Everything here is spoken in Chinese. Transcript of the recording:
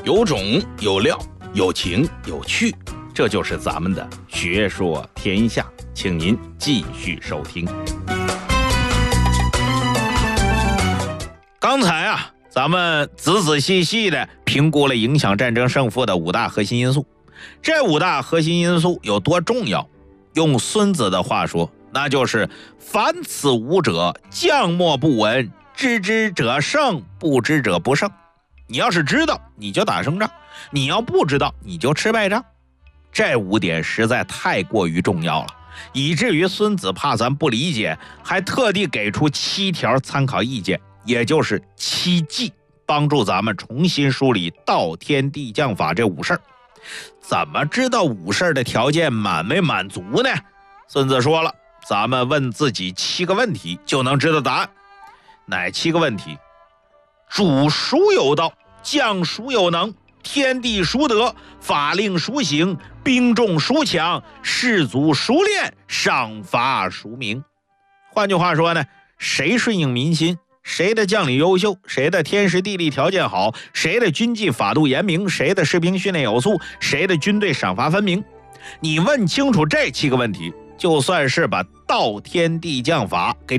有种有料，有情有趣，这就是咱们的学说天下，请您继续收听。刚才咱们仔细的评估了影响战争胜负的5大核心因素。这5大核心因素有多重要？用孙子的话说，那就是凡此五者，将莫不闻，知之者胜，不知者不胜。你要是知道，你就打胜仗；你要不知道，你就吃败仗。这5点实在太过于重要了，以至于孙子怕咱不理解，还特地给出7条参考意见，也就是7计，帮助咱们重新梳理道天地将法这5事儿。怎么知道5事儿的条件满没满足呢？孙子说了，咱们问自己7个问题就能知道答案。哪7个问题？主孰有道，将孰有能，天地孰得，法令孰行，兵众孰强，士卒孰练，赏罚孰明。换句话说呢，谁顺应民心，谁的将领优秀，谁的天时地利条件好，谁的军纪法度严明，谁的士兵训练有素，谁的军队赏罚分明。你问清楚这7个问题，就算是把道天地将法给